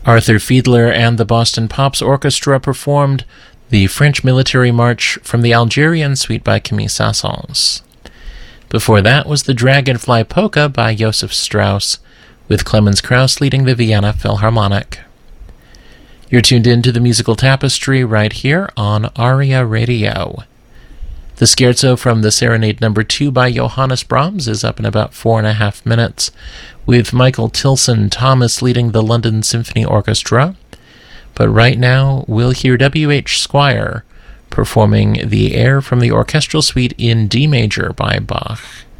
Arthur Fiedler and the Boston Pops Orchestra performed the French Military March from the Algerian Suite by Camille Saint-Saëns. Before that was the Dragonfly Polka by Josef Strauss, with Clemens Krauss leading the Vienna Philharmonic. You're tuned in to the Musical Tapestry right here on ARIA Radio. The Scherzo from the Serenade No. 2 by Johannes Brahms is up in about 4.5 minutes, with Michael Tilson Thomas leading the London Symphony Orchestra. But right now, we'll hear W.H. Squire performing the air from the Orchestral Suite in D major by Bach.